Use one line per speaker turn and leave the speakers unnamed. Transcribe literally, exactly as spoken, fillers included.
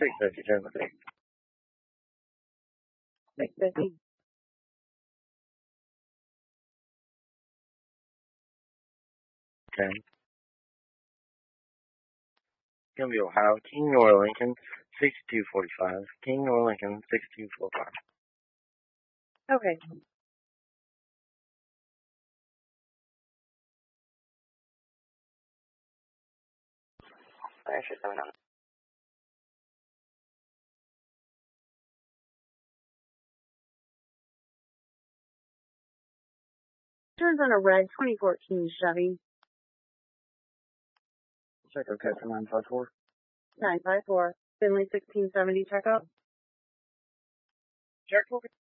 six fifty, Timothy.
six fifty.
Okay. Gonna be Ohio. King or Lincoln, sixty-two forty-five. King or Lincoln, sixty-two forty-five.
Okay.
Actually, seven hundred.
Turns on a red twenty fourteen Chevy.
Check okay for nine five four.
nine five four. Finley sixteen seventy checkup.
Check for